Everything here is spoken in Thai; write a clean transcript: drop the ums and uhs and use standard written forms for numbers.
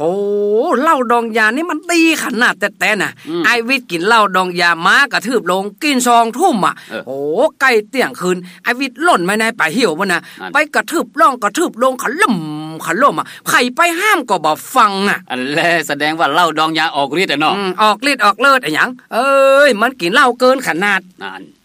โอ้เหล้าดองยานี่มันดีขนาดแต่น่ะไอวิทย์กินเหล้าดองยามากระทืบลงกิน2 ทุ่มอ่ะโอ้ใกล้เที่ยงคืนไอวิทย์หล่นไม่ในป่าเหี่ยวมันน่ะไปกระทืบลงขล่มอ่ะใครไปห้ามก็บ่ฟังอ่ะอันแลแสดงว่าเหล้าดองยาออกฤทธิ์อ่ะเนาะออกฤทธิ์ออกเลิศอะหยังมันกินเหล้าเกินขนาดนั่น